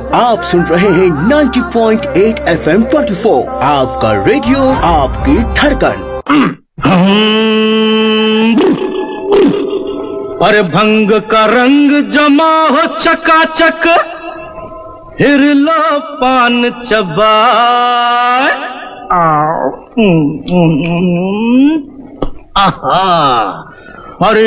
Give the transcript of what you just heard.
आप सुन रहे हैं 90.8 FM 24, आपका रेडियो, आपकी धड़कन। अरे भंग का रंग जमा हो चकाचक, फिर लो पान चबाए। आहा, अरे